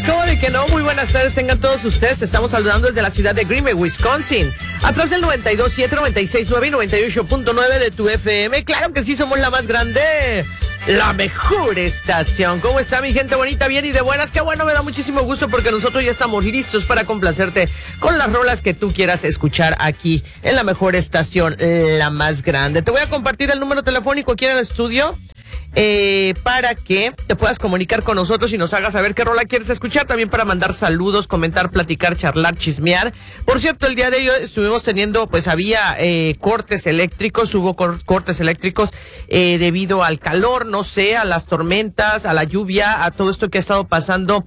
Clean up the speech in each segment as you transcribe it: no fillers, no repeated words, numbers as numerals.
¿Cómo de que no? Muy buenas tardes tengan todos ustedes. Estamos saludando desde la ciudad de Green Bay, Wisconsin. A través del 92.7, 96.9 y 98.9 de tu FM. Claro que sí, somos la más grande, la mejor estación. ¿Cómo está mi gente bonita? Bien y de buenas. Qué bueno, me da muchísimo gusto porque nosotros ya estamos listos para complacerte con las rolas que tú quieras escuchar aquí en la mejor estación, la más grande. Te voy a compartir el número telefónico aquí en el estudio. Para que te puedas comunicar con nosotros y nos hagas saber qué rola quieres escuchar, también para mandar saludos, comentar, platicar, charlar, chismear. Por cierto, el día de hoy estuvimos teniendo, pues había cortes eléctricos, hubo cortes eléctricos debido al calor, no sé, a las tormentas, a la lluvia, a todo esto que ha estado pasando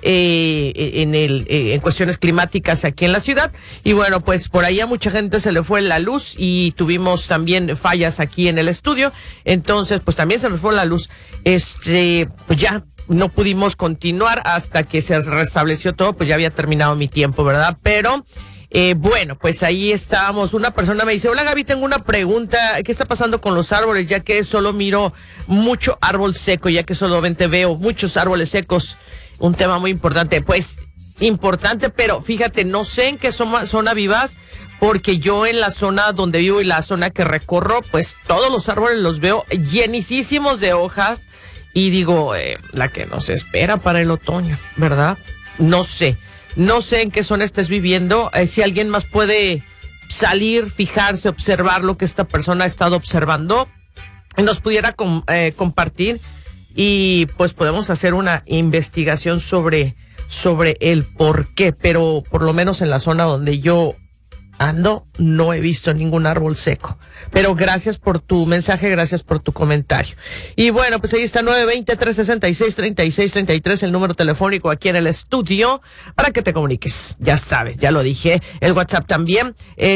en cuestiones climáticas aquí en la ciudad. Y bueno, pues por ahí a mucha gente se le fue la luz y tuvimos también fallas aquí en el estudio. Entonces, pues también se nos fue la luz. Pues ya no pudimos continuar hasta que se restableció todo, pues ya había terminado mi tiempo, ¿verdad? Pero bueno, pues ahí estábamos. Una persona me dice: hola Gaby, tengo una pregunta. ¿Qué está pasando con los árboles? Ya que solo miro mucho árbol seco, ya que solamente veo muchos árboles secos. Un tema muy importante, pues importante, pero fíjate, no sé en qué zona vivas, porque yo en la zona donde vivo y la zona que recorro, pues todos los árboles los veo llenísimos de hojas y digo, la que nos espera para el otoño, ¿verdad? No sé en qué zona estés viviendo. Si alguien más puede salir, fijarse, observar lo que esta persona ha estado observando, nos pudiera compartir. Y pues podemos hacer una investigación sobre el por qué, pero por lo menos en la zona donde yo ando no he visto ningún árbol seco. Pero gracias por tu mensaje, gracias por tu comentario. Y bueno, pues ahí está 920-366-3633, el número telefónico aquí en el estudio para que te comuniques. Ya sabes, ya lo dije. El WhatsApp también,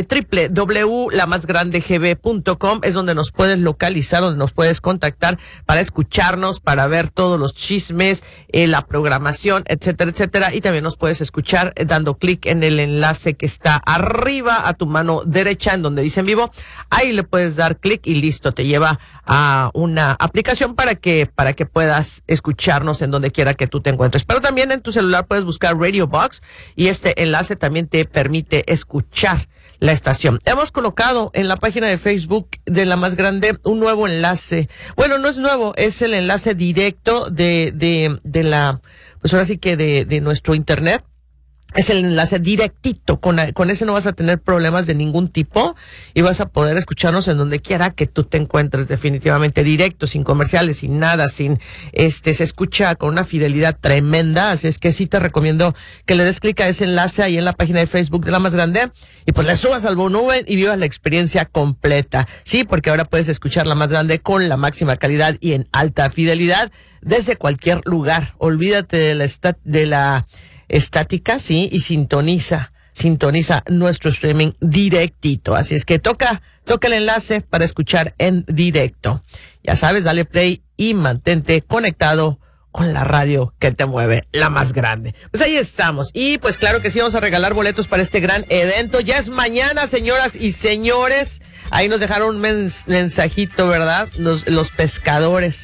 www.lamasgrandegb.com es donde nos puedes localizar, donde nos puedes contactar para escucharnos, para ver todos los chismes, la programación, etcétera, etcétera. Y también nos puedes escuchar dando clic en el enlace que está arriba a tu mano derecha en donde dice en vivo. Ahí le puedes dar clic y listo, te lleva a una aplicación para que puedas escucharnos en donde quiera que tú te encuentres. Pero también en tu celular puedes buscar Radio Box y este enlace también te permite escuchar la estación. Hemos colocado en la página de Facebook de La Más Grande un nuevo enlace. Bueno, no es nuevo, es el enlace directo de la, pues ahora sí que de nuestro internet. Es el enlace directito, con ese no vas a tener problemas de ningún tipo y vas a poder escucharnos en donde quiera que tú te encuentres, definitivamente directo, sin comerciales, sin nada, se escucha con una fidelidad tremenda, así es que sí te recomiendo que le des clic a ese enlace ahí en la página de Facebook de La Más Grande y pues le subas al volumen y vivas la experiencia completa, sí, porque ahora puedes escuchar La Más Grande con la máxima calidad y en alta fidelidad desde cualquier lugar. Olvídate de la estática, sí, y sintoniza nuestro streaming directito. Así es que toca el enlace para escuchar en directo. Ya sabes, dale play y mantente conectado con la radio que te mueve, La Más Grande. Pues ahí estamos. Y pues claro que sí, vamos a regalar boletos para este gran evento. Ya es mañana, señoras y señores. Ahí nos dejaron un mensajito, ¿verdad? Los pescadores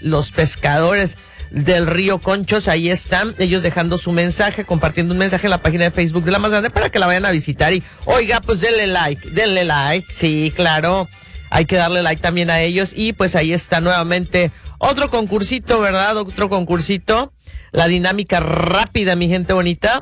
del Río Conchos, ahí están ellos dejando su mensaje, compartiendo un mensaje en la página de Facebook de La Más Grande para que la vayan a visitar y, oiga, pues denle like, sí, claro, hay que darle like también a ellos y pues ahí está nuevamente otro concursito, ¿verdad? La dinámica rápida, mi gente bonita.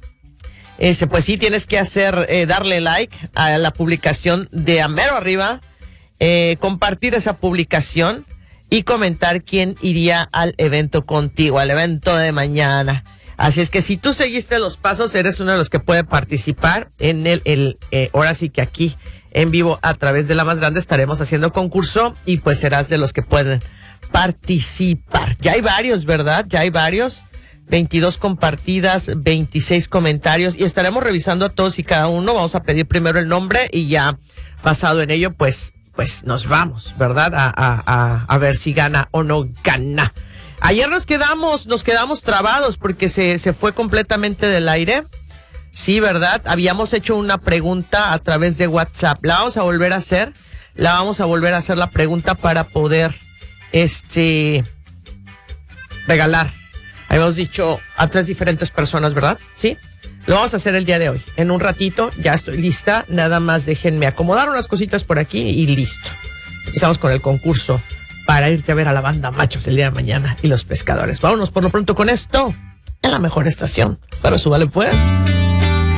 Pues sí, tienes que darle like a la publicación de Amero arriba, compartir esa publicación y comentar quién iría al evento contigo, al evento de mañana. Así es que si tú seguiste los pasos, eres uno de los que puede participar en ahora sí que aquí en vivo a través de La Más Grande estaremos haciendo concurso y pues serás de los que pueden participar. Ya hay varios, ¿verdad? 22 compartidas, 26 comentarios y estaremos revisando a todos y cada uno. Vamos a pedir primero el nombre y ya basado en ello, pues nos vamos, ¿verdad? A ver si gana o no gana. Ayer nos quedamos trabados porque se fue completamente del aire. Sí, ¿verdad? Habíamos hecho una pregunta a través de WhatsApp. La vamos a volver a hacer la pregunta para poder regalar Habíamos dicho a 3 diferentes personas, ¿verdad? Sí. Lo vamos a hacer el día de hoy. En un ratito ya estoy lista. Nada más déjenme acomodar unas cositas por aquí y listo. Empezamos con el concurso para irte a ver a la banda Machos el día de mañana y Los Pescadores. Vámonos por lo pronto con esto en la mejor estación. Pero súbale pues.